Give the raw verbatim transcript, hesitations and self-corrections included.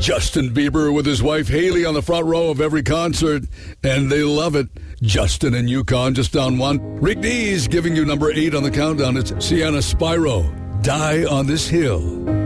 Justin Bieber with his wife Haley on the front row of every concert, and they love it. Justin and Yukon just down one. Rick Dees giving you number eight on the countdown. It's Sienna Spyro, Die on This Hill.